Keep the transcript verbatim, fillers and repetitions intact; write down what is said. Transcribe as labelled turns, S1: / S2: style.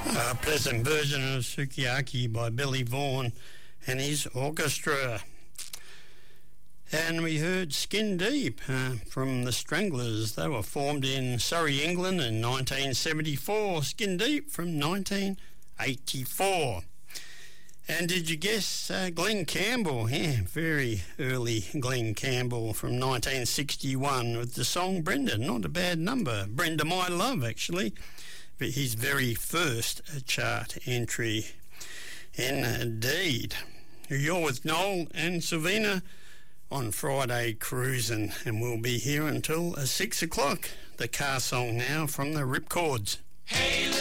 S1: A pleasant version of Sukiyaki by Billy Vaughan and his orchestra. And we heard Skin Deep uh, from the Stranglers. They were formed in Surrey, England in nineteen seventy-four. Skin Deep from nineteen eighty-four. And did you guess uh, Glenn Campbell? Yeah, very early Glenn Campbell from nineteen sixty-one with the song Brenda. Not a bad number. Brenda My Love, actually. But his very first chart entry. Indeed. You're with Noel and Savina on Friday Cruisin', and we'll be here until uh, six o'clock. The car song now from the Ripcords.
S2: Hey!